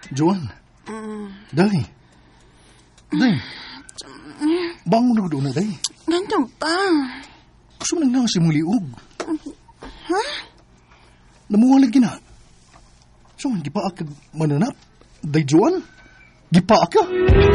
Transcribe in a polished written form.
Joan. Day. Bangon na doon na, day. Gantong pa. Gusto mo nang si muliog. Ha? Namuwalag gina. So, gipaak ka mananap. Day, Joan? Gipaak ka?